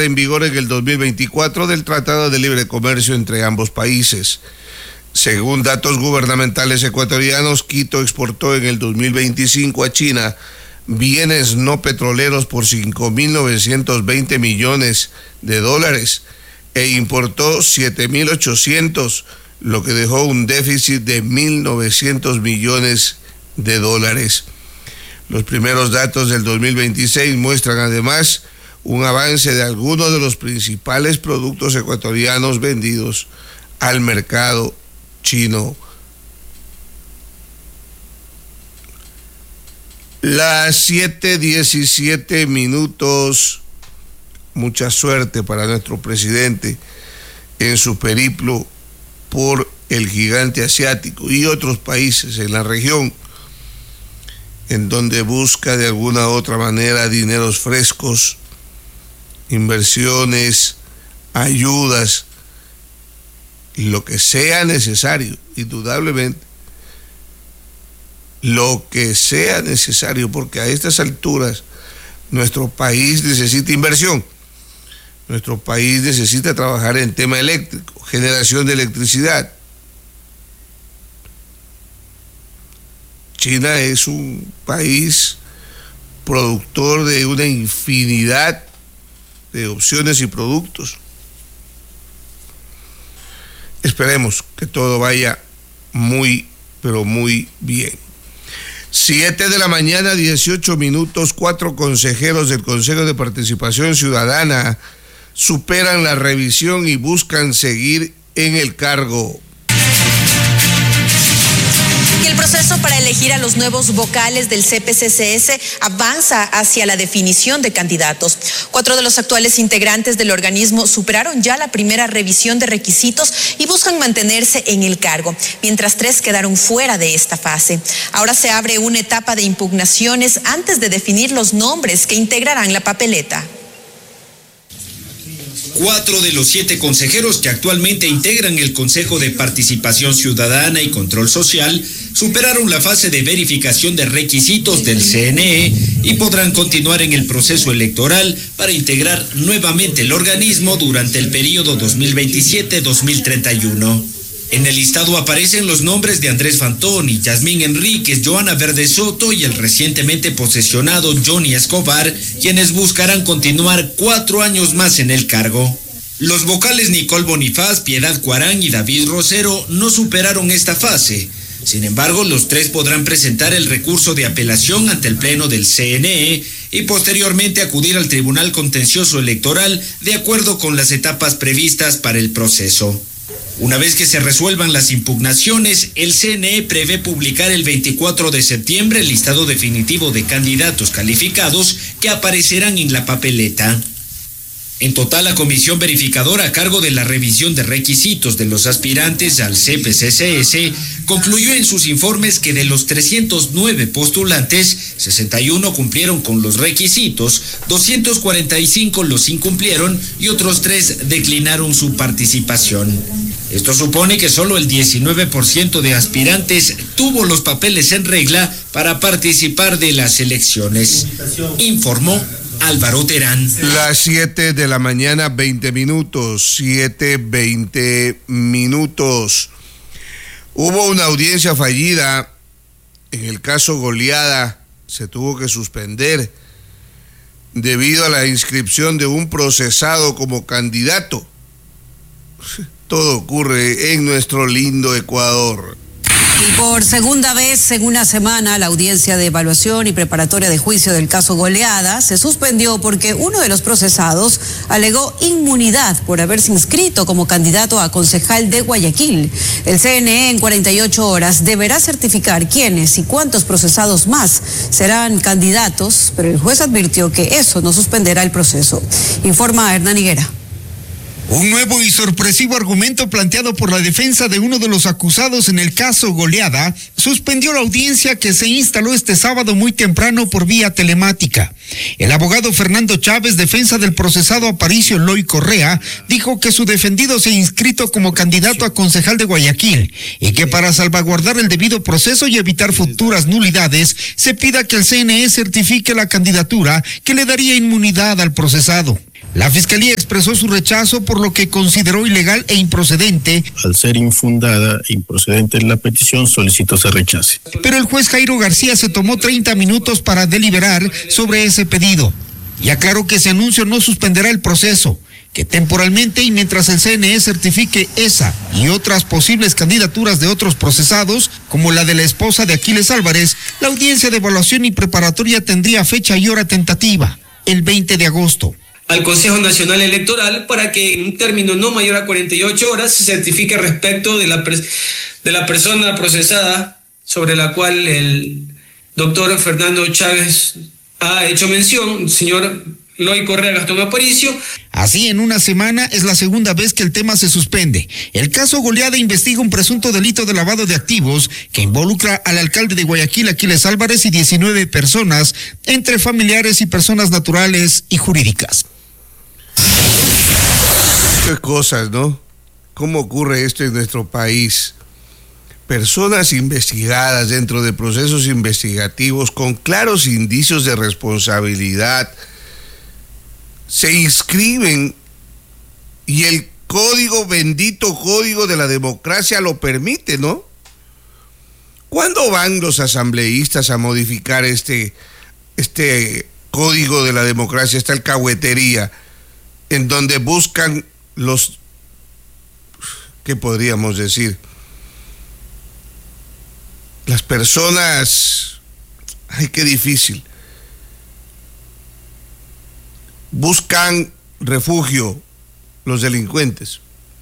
en vigor en el 2024 del Tratado de Libre Comercio entre ambos países. Según datos gubernamentales ecuatorianos, Quito exportó en el 2025 a China bienes no petroleros por $5.920 millones e importó 7.800, lo que dejó un déficit de 1.900 millones de dólares. Los primeros datos del 2026 muestran además un avance de algunos de los principales productos ecuatorianos vendidos al mercado chino. Las 7:17. Mucha suerte para nuestro presidente en su periplo por el gigante asiático y otros países en la región, en donde busca de alguna u otra manera dineros frescos, inversiones, ayudas, lo que sea necesario, indudablemente, lo que sea necesario, porque a estas alturas nuestro país necesita inversión, nuestro país necesita trabajar en tema eléctrico, generación de electricidad. China es un país productor de una infinidad de opciones y productos. Esperemos que todo vaya muy, pero muy bien. 7:18. 4 consejeros del Consejo de Participación Ciudadana superan la revisión y buscan seguir en el cargo. Y el proceso para elegir a los nuevos vocales del CPCCS avanza hacia la definición de candidatos. 4 de los actuales integrantes del organismo superaron ya la primera revisión de requisitos y buscan mantenerse en el cargo, mientras 3 quedaron fuera de esta fase. Ahora se abre una etapa de impugnaciones antes de definir los nombres que integrarán la papeleta. 4 de los 7 consejeros que actualmente integran el Consejo de Participación Ciudadana y Control Social superaron la fase de verificación de requisitos del CNE y podrán continuar en el proceso electoral para integrar nuevamente el organismo durante el periodo 2027-2031. En el listado aparecen los nombres de Andrés Fantoni, Yasmín Enríquez, Joana Verde Soto y el recientemente posesionado Johnny Escobar, quienes buscarán continuar 4 años más en el cargo. Los vocales Nicole Bonifaz, Piedad Cuarán y David Rosero no superaron esta fase. Sin embargo, los 3 podrán presentar el recurso de apelación ante el Pleno del CNE y posteriormente acudir al Tribunal Contencioso Electoral de acuerdo con las etapas previstas para el proceso. Una vez que se resuelvan las impugnaciones, el CNE prevé publicar el 24 de septiembre el listado definitivo de candidatos calificados que aparecerán en la papeleta. En total, la comisión verificadora a cargo de la revisión de requisitos de los aspirantes al CPCCS concluyó en sus informes que de los 309 postulantes, 61 cumplieron con los requisitos, 245 los incumplieron y otros 3 declinaron su participación. Esto supone que solo el 19% de aspirantes tuvo los papeles en regla para participar de las elecciones, informó Álvaro Terán. Las 7:20. 7:20. Hubo una audiencia fallida en el caso Goleada. Se tuvo que suspender debido a la inscripción de un procesado como candidato. Todo ocurre en nuestro lindo Ecuador. Y por segunda vez en una semana, la audiencia de evaluación y preparatoria de juicio del caso Goleada se suspendió porque uno de los procesados alegó inmunidad por haberse inscrito como candidato a concejal de Guayaquil. El CNE en 48 horas deberá certificar quiénes y cuántos procesados más serán candidatos, pero el juez advirtió que eso no suspenderá el proceso. Informa Hernán Higuera. Un nuevo y sorpresivo argumento planteado por la defensa de uno de los acusados en el caso Goleada suspendió la audiencia que se instaló este sábado muy temprano por vía telemática. El abogado Fernando Chávez, defensa del procesado Aparicio Loy Correa, dijo que su defendido se ha inscrito como candidato a concejal de Guayaquil y que para salvaguardar el debido proceso y evitar futuras nulidades, se pida que el CNE certifique la candidatura que le daría inmunidad al procesado. La Fiscalía expresó su rechazo por lo que consideró ilegal e improcedente. Al ser infundada e improcedente la petición, solicito se rechace. Pero el juez Jairo García se tomó 30 minutos para deliberar sobre ese pedido y aclaró que ese anuncio no suspenderá el proceso, que temporalmente y mientras el CNE certifique esa y otras posibles candidaturas de otros procesados, como la de la esposa de Aquiles Álvarez, la audiencia de evaluación y preparatoria tendría fecha y hora tentativa, el 20 de agosto. Al Consejo Nacional Electoral para que en un término no mayor a 48 horas se certifique respecto de la persona procesada sobre la cual el doctor Fernando Chávez ha hecho mención, señor Eloy Correa Gastón Aparicio. Así, en una semana es la segunda vez que el tema se suspende. El caso Goleada investiga un presunto delito de lavado de activos que involucra al alcalde de Guayaquil, Aquiles Álvarez, y 19 personas, entre familiares y personas naturales y jurídicas. Qué cosas, ¿no? ¿Cómo ocurre esto en nuestro país? Personas investigadas dentro de procesos investigativos con claros indicios de responsabilidad se inscriben y el bendito código de la democracia lo permite, ¿no? ¿Cuándo van los asambleístas a modificar este código de la democracia, esta alcahuetería, en donde buscan ¿qué podríamos decir? Las personas, ay, qué difícil, buscan refugio, los delincuentes,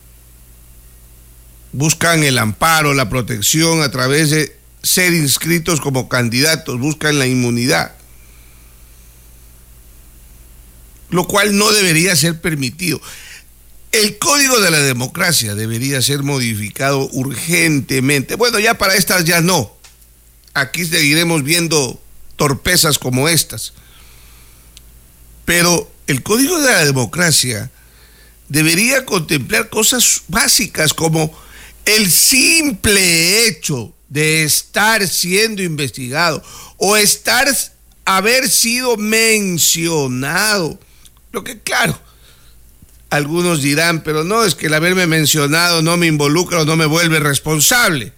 buscan el amparo, la protección a través de ser inscritos como candidatos, buscan la inmunidad, lo cual no debería ser permitido. El Código de la Democracia debería ser modificado urgentemente. Bueno, ya para estas ya no. Aquí seguiremos viendo torpezas como estas. Pero el Código de la Democracia debería contemplar cosas básicas como el simple hecho de estar siendo investigado o haber sido mencionado. Lo que, claro, algunos dirán, pero no, es que el haberme mencionado no me involucra o no me vuelve responsable.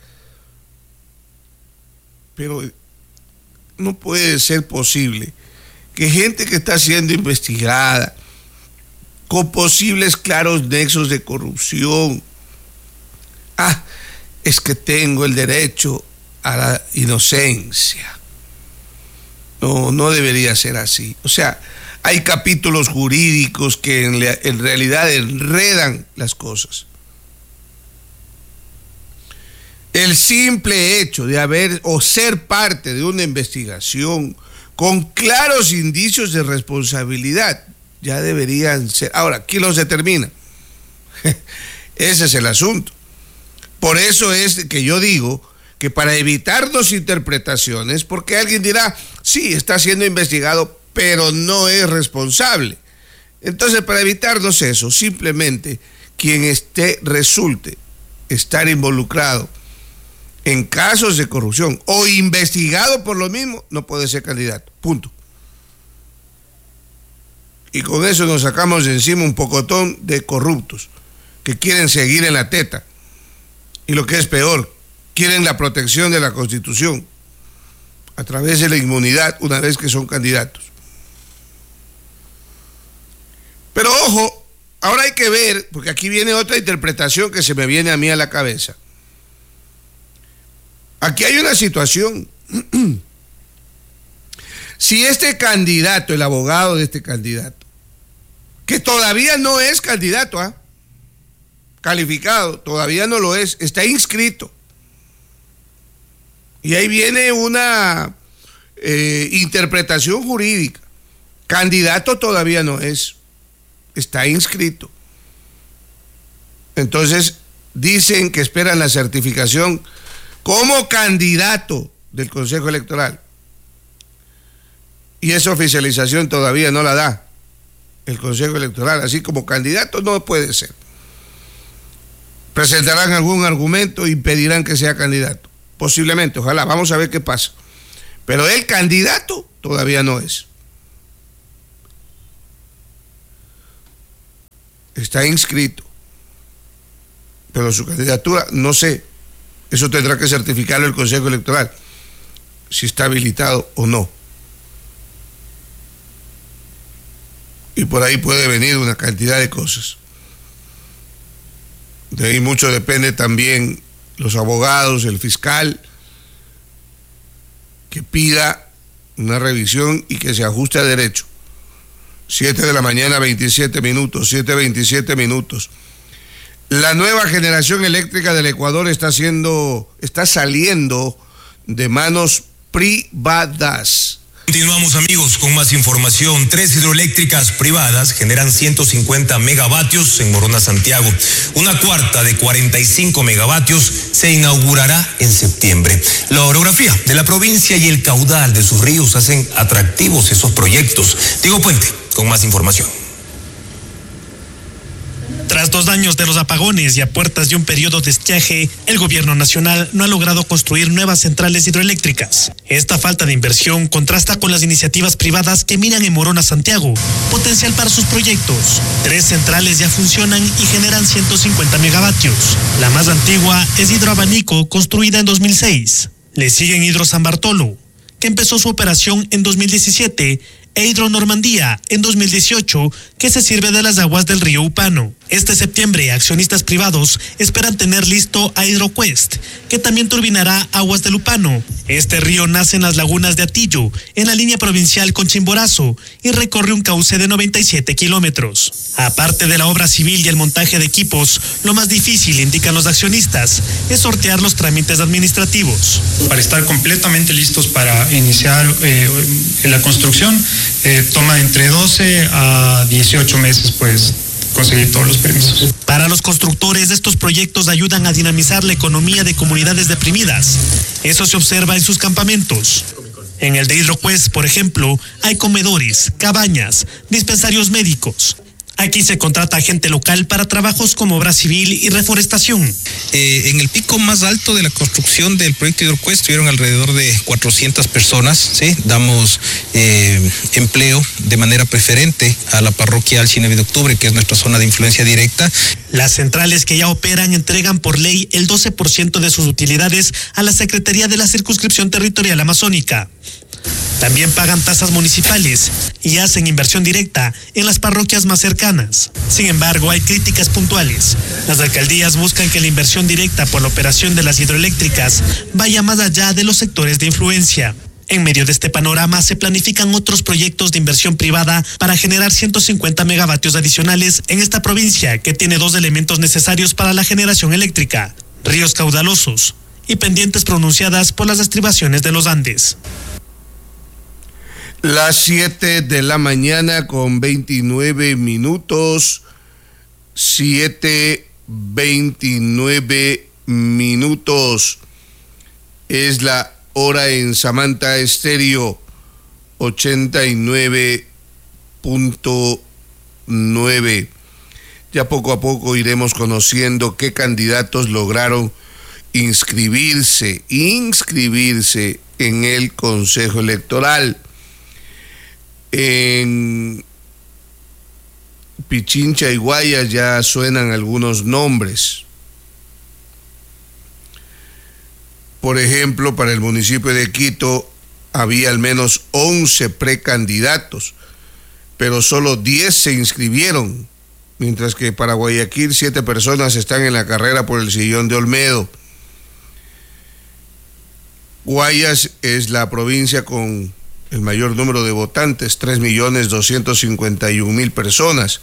Pero no puede ser posible que gente que está siendo investigada con posibles claros nexos de corrupción, es que tengo el derecho a la inocencia. No debería ser así. O sea, hay capítulos jurídicos que en realidad enredan las cosas. El simple hecho de haber o ser parte de una investigación con claros indicios de responsabilidad ya deberían ser. Ahora, ¿quién los determina? Ese es el asunto. Por eso es que yo digo que para evitar dos interpretaciones, porque alguien dirá, sí, está siendo investigado, pero no es responsable. Entonces, para evitarnos eso, simplemente quien resulte estar involucrado en casos de corrupción o investigado por lo mismo, no puede ser candidato. Punto. Y con eso nos sacamos de encima un pocotón de corruptos que quieren seguir en la teta. Y lo que es peor, quieren la protección de la Constitución a través de la inmunidad una vez que son candidatos. Pero ojo, ahora hay que ver, porque aquí viene otra interpretación que se me viene a mí a la cabeza. Aquí hay una situación. Si este candidato, el abogado de este candidato, que todavía no es candidato, calificado, todavía no lo es, está inscrito. Y ahí viene una interpretación jurídica. Candidato todavía no es, está inscrito. Entonces dicen que esperan la certificación como candidato del Consejo Electoral. Y esa oficialización todavía no la da el Consejo Electoral, así como candidato no puede ser. Presentarán algún argumento e impedirán que sea candidato. Posiblemente, ojalá, vamos a ver qué pasa. Pero el candidato todavía no es. está inscrito, pero su candidatura, no sé, eso tendrá que certificarlo el Consejo Electoral, si está habilitado o no. Y por ahí puede venir una cantidad de cosas. De ahí mucho depende también los abogados, el fiscal, que pida una revisión y que se ajuste a derecho. 7 de la mañana, 27 minutos, 7:27 minutos. La nueva generación eléctrica del Ecuador está saliendo de manos privadas. Continuamos, amigos, con más información. 3 hidroeléctricas privadas generan 150 megavatios en Morona, Santiago. Una cuarta de 45 megavatios se inaugurará en septiembre. La orografía de la provincia y el caudal de sus ríos hacen atractivos esos proyectos. Diego Puente, con más información. Tras 2 años de los apagones y a puertas de un periodo de estiaje, el gobierno nacional no ha logrado construir nuevas centrales hidroeléctricas. Esta falta de inversión contrasta con las iniciativas privadas que miran en Morona, Santiago potencial para sus proyectos. 3 centrales ya funcionan y generan 150 megavatios. La más antigua es Hidroabanico, construida en 2006. Le siguen Hidro San Bartolo, que empezó su operación en 2017, e Hidro Normandía en 2018, que se sirve de las aguas del río Upano. Este septiembre, accionistas privados esperan tener listo a HidroQuest, que también turbinará aguas del Upano. Este río nace en las lagunas de Atillo, en la línea provincial con Chimborazo, y recorre un cauce de 97 kilómetros. Aparte de la obra civil y el montaje de equipos, lo más difícil, indican los accionistas, es sortear los trámites administrativos. Para estar completamente listos para iniciar la construcción, toma entre 12 a 18 meses, pues, conseguir todos los permisos. Para los constructores, estos proyectos ayudan a dinamizar la economía de comunidades deprimidas. Eso se observa en sus campamentos. En el de HidroQuest, por ejemplo, hay comedores, cabañas, dispensarios médicos. Aquí se contrata gente local para trabajos como obra civil y reforestación. En el pico más alto de la construcción del proyecto HidroQuest estuvieron alrededor de 400 personas, ¿sí? Damos empleo de manera preferente a la parroquia Alcina de Octubre, que es nuestra zona de influencia directa. Las centrales que ya operan entregan por ley el 12% de sus utilidades a la Secretaría de la Circunscripción Territorial Amazónica. También pagan tasas municipales y hacen inversión directa en las parroquias más cercanas. Sin embargo, hay críticas puntuales. Las alcaldías buscan que la inversión directa por la operación de las hidroeléctricas vaya más allá de los sectores de influencia. En medio de este panorama se planifican otros proyectos de inversión privada para generar 150 megavatios adicionales en esta provincia, que tiene 2 elementos necesarios para la generación eléctrica: ríos caudalosos y pendientes pronunciadas por las estribaciones de los Andes. Las 7 de la mañana con 29 minutos, 7:29 minutos. Es la hora en Samantha Estéreo, 89.9. Ya poco a poco iremos conociendo qué candidatos lograron inscribirse en el Consejo Electoral. En Pichincha y Guayas ya suenan algunos nombres. Por ejemplo, para el municipio de Quito había al menos 11 precandidatos, pero solo 10 se inscribieron, mientras que para Guayaquil 7 personas están en la carrera por el sillón de Olmedo. Guayas es la provincia con el mayor número de votantes, 3.251.000 personas.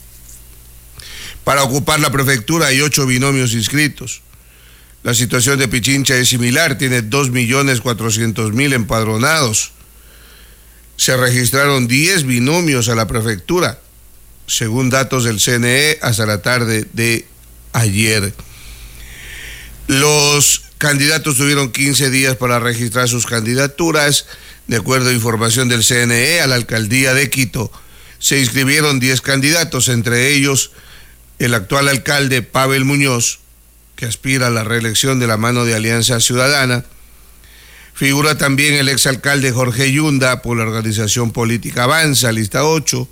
Para ocupar la prefectura hay 8 binomios inscritos. La situación de Pichincha es similar, tiene 2.400.000 empadronados. Se registraron 10 binomios a la prefectura, según datos del CNE hasta la tarde de ayer. Los candidatos tuvieron 15 días para registrar sus candidaturas. De acuerdo a información del CNE, a la alcaldía de Quito se inscribieron 10 candidatos, entre ellos el actual alcalde Pavel Muñoz, que aspira a la reelección de la mano de Alianza Ciudadana. Figura también el exalcalde Jorge Yunda por la organización política Avanza, lista 8,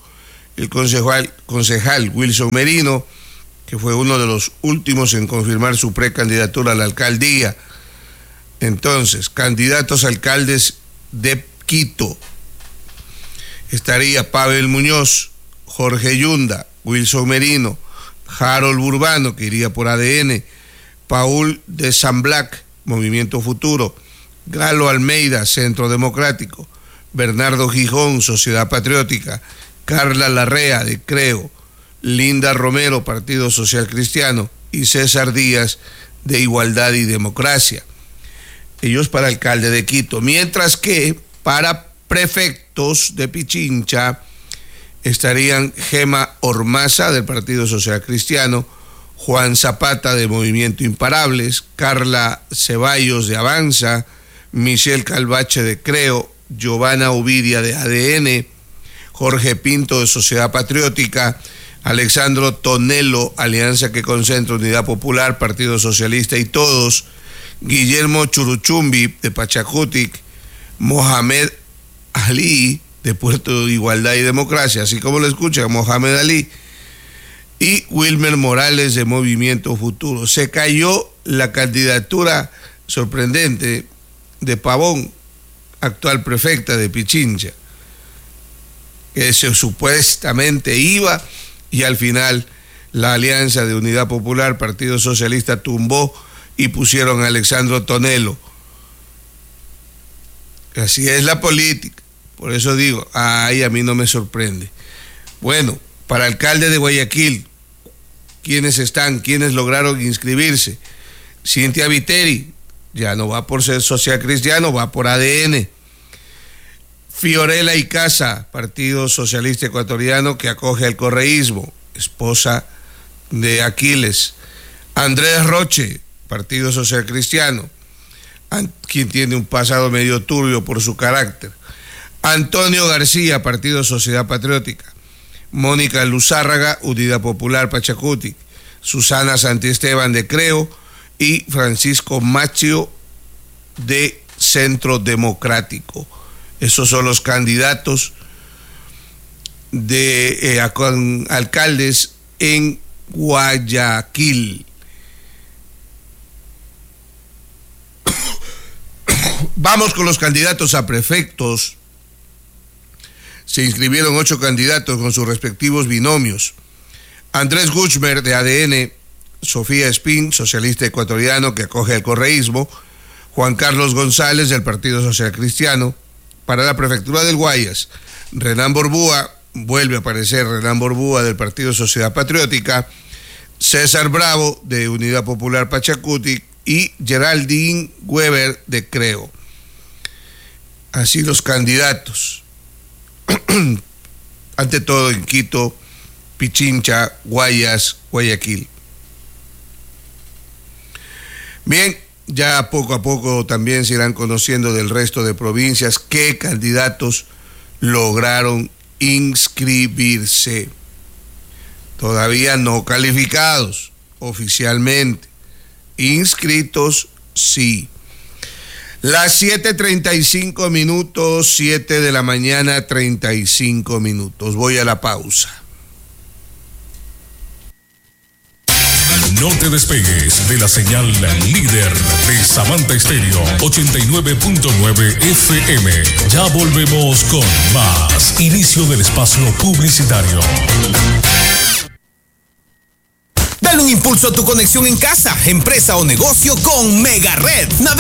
el concejal Wilson Merino, que fue uno de los últimos en confirmar su precandidatura a la alcaldía. Entonces, candidatos a alcaldes de Quito. Estaría Pavel Muñoz, Jorge Yunda, Wilson Merino, Harold Burbano, que iría por ADN, Paul de San Black, Movimiento Futuro, Galo Almeida, Centro Democrático, Bernardo Gijón, Sociedad Patriótica, Carla Larrea, de Creo, Linda Romero, Partido Social Cristiano, y César Díaz, de Igualdad y Democracia. Ellos para alcalde de Quito, mientras que para prefectos de Pichincha estarían Gema Ormaza, del Partido Social Cristiano, Juan Zapata, de Movimiento Imparables, Carla Ceballos, de Avanza, Michelle Calvache, de Creo, Giovanna Ovidia, de ADN, Jorge Pinto, de Sociedad Patriótica, Alexandro Tonelo, Alianza que Concentra, Unidad Popular, Partido Socialista y Todos, Guillermo Churuchumbi, de Pachacutic, Mohamed Ali, de Puerto de Igualdad y Democracia, así como lo escuchan, Mohamed Ali, y Wilmer Morales, de Movimiento Futuro. Se cayó la candidatura sorprendente de Pavón, actual prefecta de Pichincha, que se supuestamente iba, y al final la Alianza de Unidad Popular, Partido Socialista, tumbó y pusieron a Alexandro Tonelo. Así es la política. Por eso digo, a mí no me sorprende. Bueno, para alcalde de Guayaquil, ¿quiénes están? ¿Quiénes lograron inscribirse? Cintia Viteri, ya no va por ser social cristiano, va por ADN. Fiorella Icaza, Partido Socialista Ecuatoriano, que acoge al correísmo, esposa de Aquiles. Andrés Roche, Partido Social Cristiano, quien tiene un pasado medio turbio por su carácter. Antonio García, Partido Sociedad Patriótica. Mónica Luzárraga, Unidad Popular Pachacutic. Susana Santiesteban, de Creo, y Francisco Machio, de Centro Democrático. Esos son los candidatos de alcaldes en Guayaquil. Vamos con los candidatos a prefectos. Se inscribieron 8 candidatos con sus respectivos binomios. Andrés Guchmer, de ADN, Sofía Espín, socialista ecuatoriano que acoge al correísmo, Juan Carlos González, del Partido Social Cristiano. Para la prefectura del Guayas, Renán Borbúa, vuelve a aparecer Renán Borbúa, del Partido Sociedad Patriótica, César Bravo, de Unidad Popular Pachacutic, y Geraldine Weber, de Creo. Así los candidatos. Ante todo en Quito, Pichincha, Guayas, Guayaquil. Bien, ya poco a poco también se irán conociendo del resto de provincias qué candidatos lograron inscribirse. Todavía no calificados oficialmente. Inscritos sí. Las 7:35 minutos, 7 de la mañana, 35 minutos. Voy a la pausa. No te despegues de la señal líder de Samantha Estéreo 89.9 FM. Ya volvemos con más. Inicio del espacio publicitario. Dale un impulso a tu conexión en casa, empresa o negocio con Megared. Navega